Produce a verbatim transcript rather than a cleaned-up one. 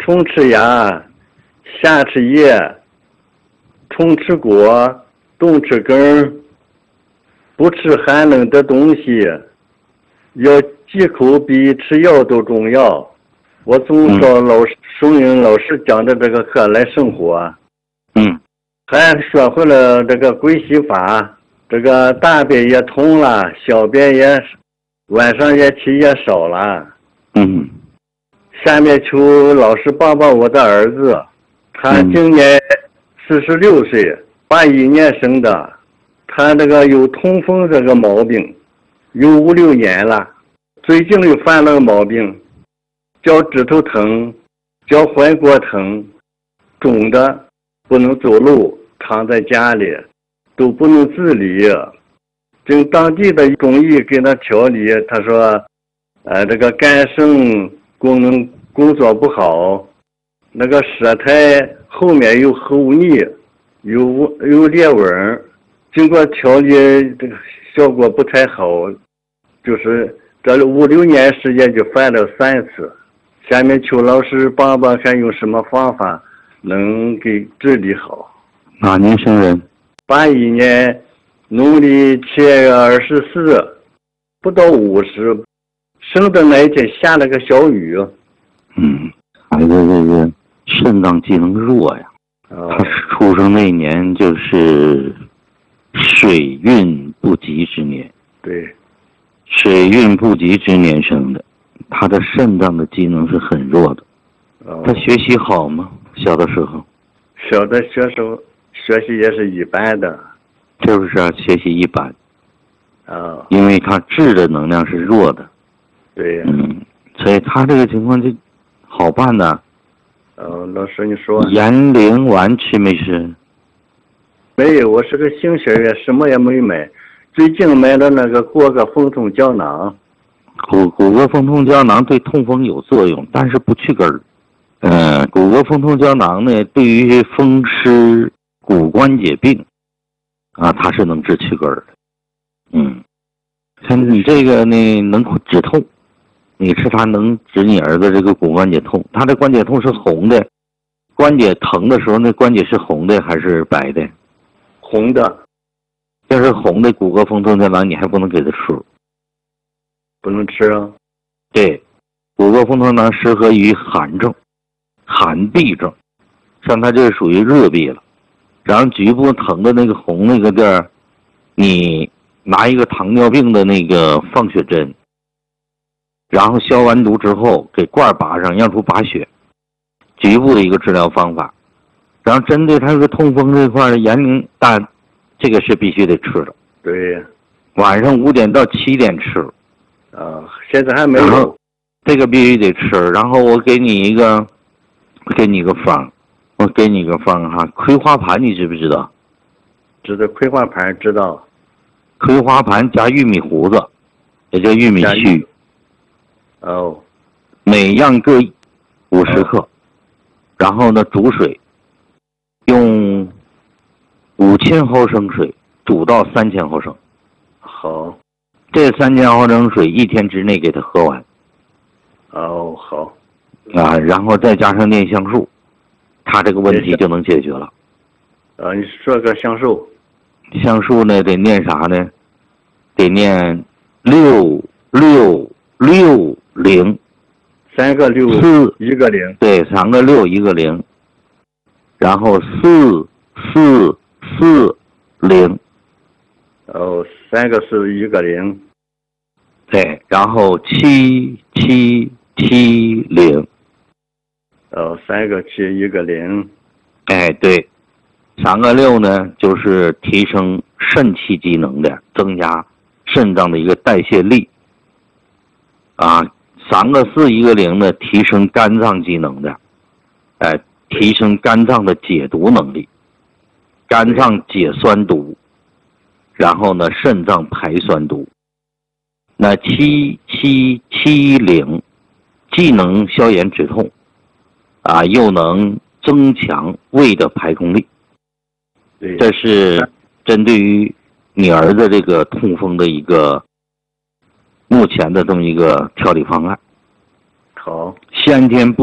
虫吃芽，夏吃叶，虫吃果，冬吃根，不吃寒冷的东西，要忌口比吃药都重要。我从照老师松英老师讲的这个课来生活， 嗯， 还学会了这个归西法，这个大便也通了，小便也晚上也起也少了。 嗯， 下面求老师帮帮我的儿子，他今年四十六岁，八一年生的，他这个有痛风这个毛病，有五六年了，最近又犯了个毛病，脚趾头疼，脚踝骨疼，肿的不能走路，躺在家里都不能自理。经当地的中医给他调理，他说呃，这个肝肾功能工作不好，那个舌苔后面有厚腻，有有裂纹，经过调理这个效果不太好，就是这五六年时间就犯了三次。下面求老师帮帮看用什么方法能给治理好。 哪年生人？ 八一年农历七月二十四，不到五十，生的那一天下了个小雨。 嗯，孩子这个肾脏机能弱呀。 哦、 他出生那年就是水运不及之年。 对， 水运不及之年生的，他的肾脏的机能是很弱的。 哦、 他学习好吗？小的时候？ 小的学时候学习也是一般的。 是不是啊？学习一般。 啊、哦， 因为他智的能量是弱的。 对。 嗯，所以他这个情况就好办呢。 哦，老师你说。 延龄丸吃没吃？ 没有，我是个新学员，什么也没买。最近买了那个骨骼风痛胶囊。 骨骨骼风痛胶囊对痛风有作用，但是不去根儿。嗯，骨骼风痛胶囊呢，对于风湿骨关节病啊，它是能治去根儿的。嗯，像你这个呢，能止痛，你吃它能止你儿子这个骨关节痛。他的关节痛是红的，关节疼的时候，那关节是红的还是白的？ 红的。 要是红的骨骼风痛胶囊，你还不能给他吃。 不能吃啊？ 对，骨骼风痛胶囊适合于寒症、寒痹症，像他这属于热痹了。然后局部疼的那个红那个地儿，你拿一个糖尿病的那个放血针，然后消完毒之后给罐拔上，让出拔血，局部的一个治疗方法。然后针对他这个痛风这块的延龄大，这个是必须得吃的。 对， 晚上五点到七点吃。 啊、呃，现在还没有。 这个必须得吃。然后我给你一个，给你一个方，我给你一个方哈。葵花盘你知不知道？ 知道葵花盘知道。 葵花盘加玉米糊子，也叫玉米须。 哦。 每样各五十克、哦，然后呢煮水，用五千毫升水煮到三千毫升。 好。 这三千毫升水一天之内给它喝完。 哦，好。 啊，然后再加上念香树，他这个问题就能解决了。 啊，你说个香树。 香树呢得念啥呢？得念六六六零。 三个六， 四一个零。 对，三个六一个零。然后四四四零。 哦，三个是一个零。 对，然后七七七零。 哦，三个七一个零。 哎，对，三个六呢，就是提升肾气机能的，增加肾脏的一个代谢力。啊，三个四一个零呢，提升肝脏机能的，哎，提升肝脏的解毒能力，肝脏解酸毒。然后呢，肾脏排酸毒。那七七七零，既能消炎止痛，啊，又能增强胃的排空力。 对， 这是针对于你儿子这个痛风的一个目前的这么一个调理方案。 好， 先天不